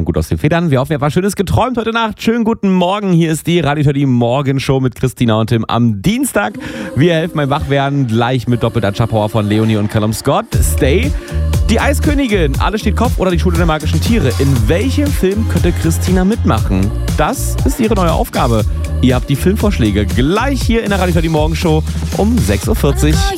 gut aus den Federn. Wir hoffen, ihr habt was Schönes geträumt heute Nacht. Schönen guten Morgen. Hier ist die Radio Teddy Morgenshow mit Christina und Tim am Dienstag. Wir helfen beim Wachwerden gleich mit doppelter Chappower von Leonie und Callum Scott. Stay. Die Eiskönigin, Alles steht Kopf oder die Schule der magischen Tiere. In welchem Film könnte Christina mitmachen? Das ist ihre neue Aufgabe. Ihr habt die Filmvorschläge gleich hier in der Radio Teddy Morgenshow um 6.40 Uhr.